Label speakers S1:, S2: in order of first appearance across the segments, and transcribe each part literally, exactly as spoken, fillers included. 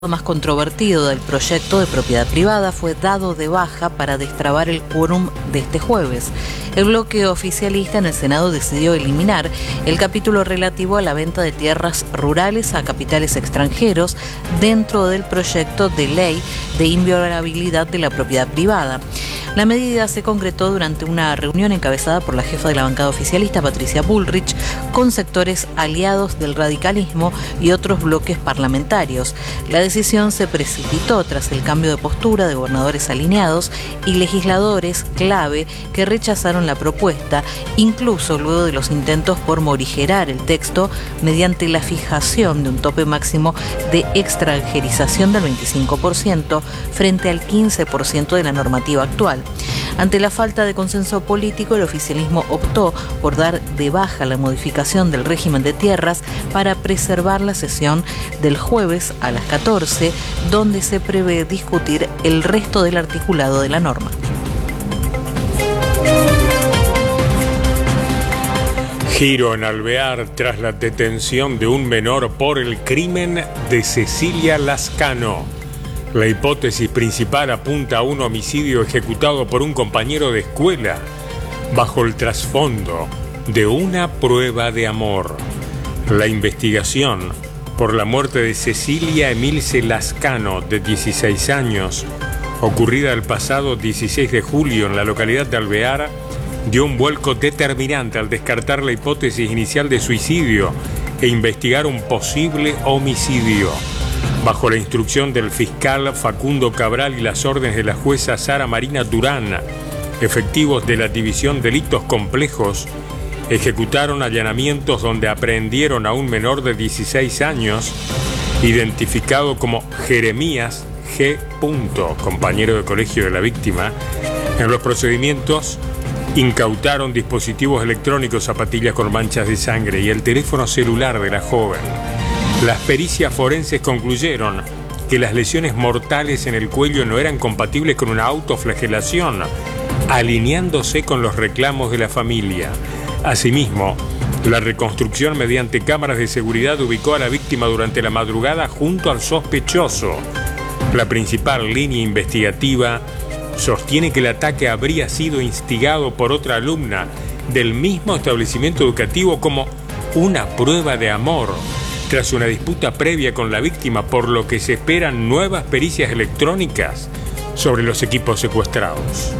S1: más controvertido del proyecto de propiedad privada fue dado de baja para destrabar el quórum de este jueves. El bloque oficialista en el Senado decidió eliminar el capítulo relativo a la venta de tierras rurales a capitales extranjeros dentro del proyecto de ley de inviolabilidad de la propiedad privada. La medida se concretó durante una reunión encabezada por la jefa de la bancada oficialista, Patricia Bullrich, con sectores aliados del radicalismo y otros bloques parlamentarios. La decisión se precipitó tras el cambio de postura de gobernadores alineados y legisladores clave que rechazaron la propuesta, incluso luego de los intentos por morigerar el texto mediante la fijación de un tope máximo de extranjerización del veinticinco por ciento frente al quince por ciento de la normativa actual. Ante la falta de consenso político, el oficialismo optó por dar de baja la modificación del régimen de tierras para preservar la sesión del jueves a las catorce, donde se prevé discutir el resto del articulado de la norma.
S2: Giro en Alvear tras la detención de un menor por el crimen de Cecilia Lascano. La hipótesis principal apunta a un homicidio ejecutado por un compañero de escuela bajo el trasfondo de una prueba de amor. La investigación por la muerte de Cecilia Emilce Lascano, de dieciséis años, ocurrida el pasado dieciséis de julio en la localidad de Alvear, dio un vuelco determinante al descartar la hipótesis inicial de suicidio e investigar un posible homicidio. Bajo la instrucción del fiscal Facundo Cabral y las órdenes de la jueza Sara Marina Durán, efectivos de la División Delitos Complejos ejecutaron allanamientos donde aprehendieron a un menor de dieciséis años, identificado como Jeremías G. compañero de colegio de la víctima. En los procedimientos incautaron dispositivos electrónicos, zapatillas con manchas de sangre y el teléfono celular de la joven. Las pericias forenses concluyeron que las lesiones mortales en el cuello no eran compatibles con una autoflagelación, alineándose con los reclamos de la familia. Asimismo, la reconstrucción mediante cámaras de seguridad ubicó a la víctima durante la madrugada junto al sospechoso. La principal línea investigativa sostiene que el ataque habría sido instigado por otra alumna del mismo establecimiento educativo como una prueba de amor, tras una disputa previa con la víctima, por lo que se esperan nuevas pericias electrónicas sobre los equipos secuestrados.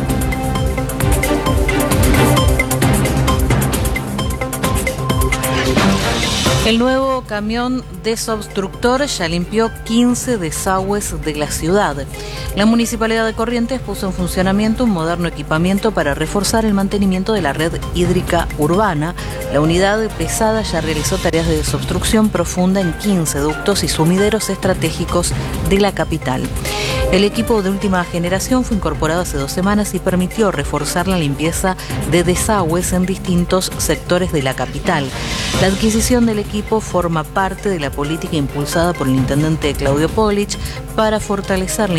S1: El nuevo camión desobstructor ya limpió quince desagües de la ciudad. La Municipalidad de Corrientes puso en funcionamiento un moderno equipamiento para reforzar el mantenimiento de la red hídrica urbana. La unidad pesada ya realizó tareas de desobstrucción profunda en quince ductos y sumideros estratégicos de la capital. El equipo de última generación fue incorporado hace dos semanas y permitió reforzar la limpieza de desagües en distintos sectores de la capital. La adquisición del equipo forma parte de la política impulsada por el intendente Claudio Polich para fortalecer la